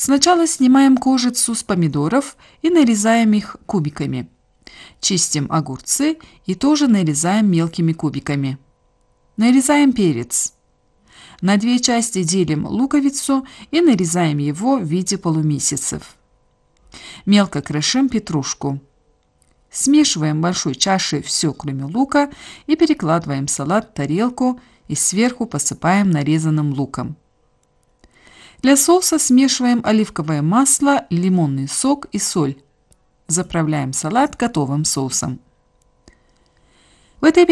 Сначала снимаем кожицу с помидоров и нарезаем их кубиками. Чистим огурцы и тоже нарезаем мелкими кубиками. Нарезаем перец. На две части делим луковицу и нарезаем его в виде полумесяцев. Мелко крошим петрушку. Смешиваем в большой чаше все, кроме лука, и перекладываем салат в тарелку и сверху посыпаем нарезанным луком. Для соуса смешиваем оливковое масло, лимонный сок и соль. Заправляем салат готовым соусом. В этой